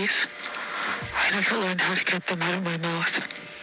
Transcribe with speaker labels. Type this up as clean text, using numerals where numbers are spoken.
Speaker 1: I never learned how to get them out of my mouth.